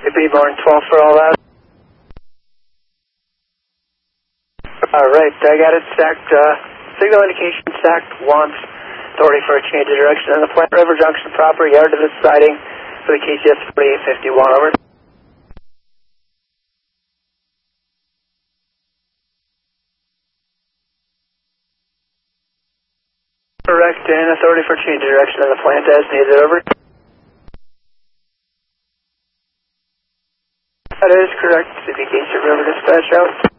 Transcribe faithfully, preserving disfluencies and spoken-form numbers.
It'd be Barn twelve for all that. Alright, I got it stacked, uh, signal indication stacked once. Authority for a change of direction on the Plant River Junction proper, yard to the siding for the K C S forty-eight fifty-one, over. Correct, and authority for change of direction on the plant as needed, over. That is correct, C P K C River dispatch out.